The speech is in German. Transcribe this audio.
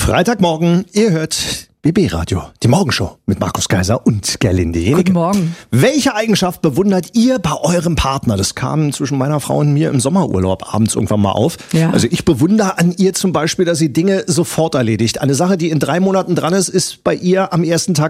Freitagmorgen, ihr hört BB Radio, die Morgenshow mit Markus Kaiser und Gerlinde Jenike. Guten Morgen. Welche Eigenschaft bewundert ihr bei eurem Partner? Das kam zwischen meiner Frau und mir im Sommerurlaub abends irgendwann mal auf. Ja. Also ich bewundere an ihr zum Beispiel, dass sie Dinge sofort erledigt. Eine Sache, die in 3 Monaten dran ist bei ihr am ersten Tag